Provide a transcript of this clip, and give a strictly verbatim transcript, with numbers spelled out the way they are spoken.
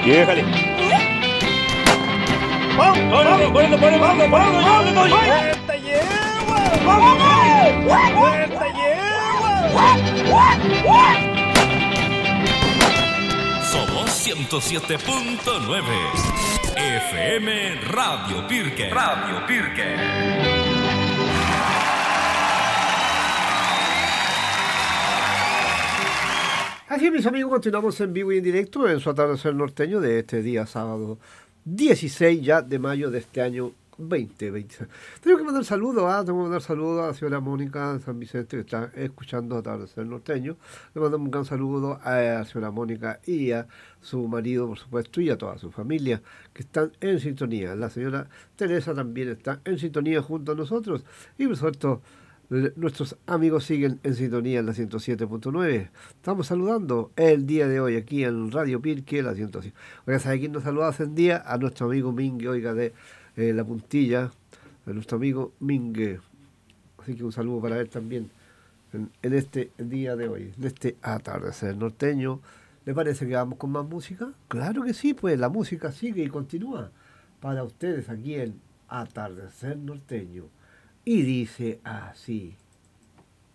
Déjale. ¡Vamos! ¡Vamos! ¡Ponelo, ponelo, ponelo, ponelo! ¡Vuelta yegua! ¡Vamos! ¡Vuelta yegua! Somos ciento siete punto nueve F M Radio Pirque. Radio Pirque. Así, mis amigos, continuamos en vivo y en directo en su atardecer norteño de este día sábado dieciséis ya de mayo de este año veinte veinte. Tengo que mandar saludos, ¿ah? Tengo que mandar saludos a la señora Mónica de San Vicente que está escuchando atardecer norteño. Le mandamos un gran saludo a la señora Mónica y a su marido, por supuesto, y a toda su familia que están en sintonía. La señora Teresa también está en sintonía junto a nosotros y, por supuesto, nuestros amigos siguen en sintonía en la ciento siete punto nueve. Estamos saludando el día de hoy aquí en Radio Pirque, la ciento siete. Oiga, ¿sabe quién nos saluda hace un día? A nuestro amigo Mingue, oiga, de eh, La Puntilla, a nuestro amigo Mingue. Así que un saludo para él también en, en este día de hoy, en este atardecer norteño. ¿Le parece que vamos con más música? Claro que sí, pues la música sigue y continúa para ustedes aquí en Atardecer Norteño. Y dice así.